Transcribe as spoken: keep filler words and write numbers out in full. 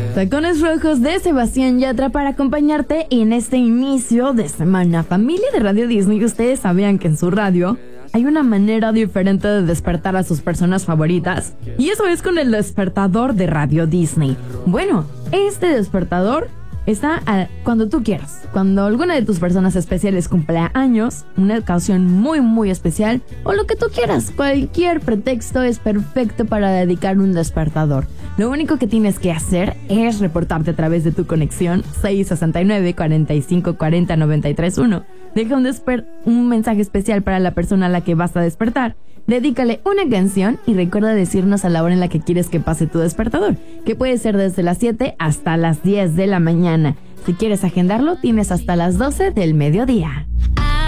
Tacones Rojos de Sebastián Yatra para acompañarte en este inicio de semana. Familia de Radio Disney, ustedes sabían que en su radio hay una manera diferente de despertar a sus personas favoritas, y eso es con el despertador de Radio Disney. Bueno, este despertador está a, cuando tú quieras. Cuando alguna de tus personas especiales cumple años, una ocasión muy muy especial o lo que tú quieras, cualquier pretexto es perfecto para dedicar un despertador. Lo único que tienes que hacer es reportarte a través de tu conexión seis seis nueve, cuatro cinco cuatro cero, nueve tres uno. Deja un, desper- un mensaje especial para la persona a la que vas a despertar. Dedícale una canción y recuerda decirnos a la hora en la que quieres que pase tu despertador, que puede ser desde las siete hasta las diez de la mañana. Si quieres agendarlo, tienes hasta las doce del mediodía.